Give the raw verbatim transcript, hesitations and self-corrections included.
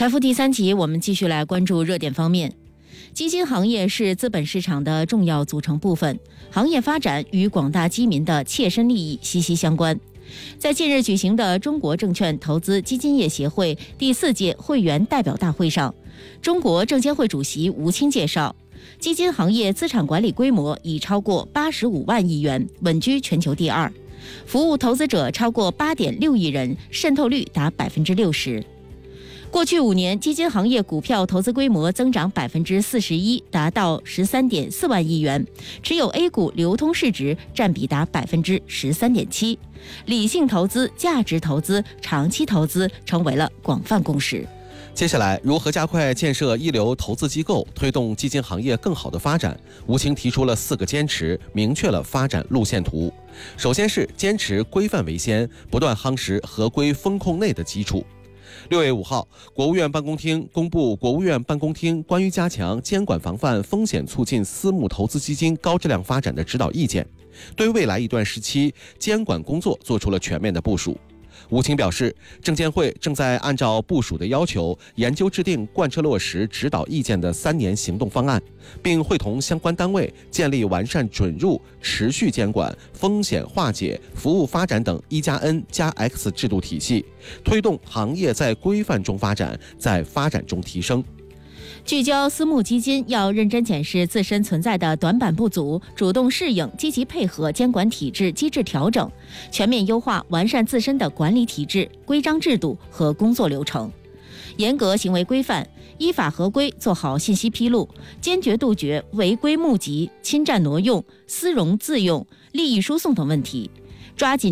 财富第三集，我们继续来关注热点方面。基金行业是资本市场的重要组成部分，行业发展与广大基民的切身利益息息相关。在近日举行的中国证券投资基金业协会第四届会员代表大会上，中国证监会主席吴清介绍，基金行业资产管理规模已超过八十五万亿元，稳居全球第二，服务投资者超过八点六亿人，渗透率达百分之六十。过去五年，基金行业股票投资规模增长百分之四十一，达到十三点四万亿元，持有 A 股流通市值占比达百分之十三点七。理性投资、价值投资、长期投资成为了广泛共识。 接下来，如何加快建设一流投资机构，推动基金行业更好的发展？吴清提出了四个坚持，明确了发展路线图。首先是坚持规范为先，不断夯实合规风控内的基础。六月五号，国务院办公厅公布《国务院办公厅关于加强监管防范风险促进私募投资基金高质量发展的指导意见》，对未来一段时期监管工作做出了全面的部署。吴清表示，证监会正在按照部署的要求，研究制定贯彻落实指导意见的三年行动方案，并会同相关单位建立完善准入、持续监管、风险化解、服务发展等一加 N 加 X 制度体系，推动行业在规范中发展，在发展中提升。 聚焦私募基金，要认真检视自身存在的短板不足，主动适应，积极配合监管体制机制调整，全面优化完善自身的管理体制、规章制度和工作流程，严格行为规范，依法合规做好信息披露，坚决杜绝违规募集、侵占挪用、私融自用、利益输送等问题，抓紧